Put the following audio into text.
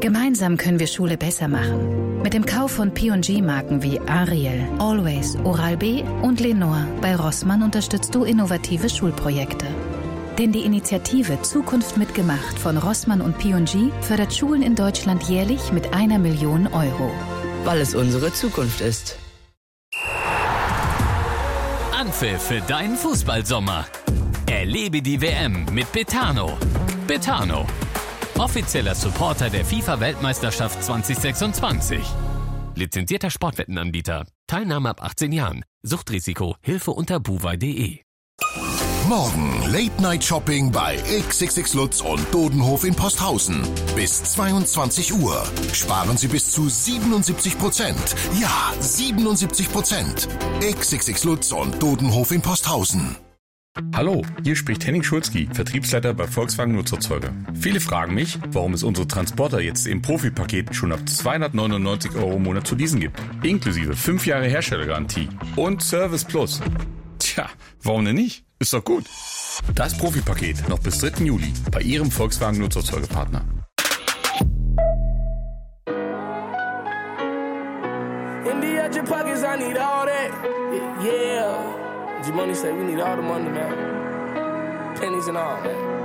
Gemeinsam können wir Schule besser machen. Mit dem Kauf von P&G-Marken wie Ariel, Always, Oral-B und Lenore bei Rossmann unterstützt du innovative Schulprojekte. Denn die Initiative Zukunft mitgemacht von Rossmann und P&G fördert Schulen in Deutschland jährlich mit 1 Million Euro. Weil es unsere Zukunft ist. Anpfiff für deinen Fußballsommer. Erlebe die WM mit Betano. Betano, offizieller Supporter der FIFA-Weltmeisterschaft 2026. Lizenzierter Sportwettenanbieter. Teilnahme ab 18 Jahren. Suchtrisiko. Hilfe unter buwei.de. Morgen Late-Night-Shopping bei XXX Lutz und Dodenhof in Posthausen. Bis 22 Uhr. Sparen Sie bis zu 77%. Ja, 77%. XXX Lutz und Dodenhof in Posthausen. Hallo, hier spricht Henning Schulzki, Vertriebsleiter bei Volkswagen Nutzerzeuger. Viele fragen mich, warum es unsere Transporter jetzt im Profi-Paket schon ab 299 € im Monat zu leasen gibt. Inklusive 5 Jahre Herstellergarantie und Service Plus. Tja, warum denn nicht? Ist doch gut. Das Profi-Paket noch bis 3. Juli bei Ihrem Volkswagen Nutzerzeugerpartner. In the edge of pockets, I need all that. Yeah. G-Money say we need all the money, man. Pennies and all, man.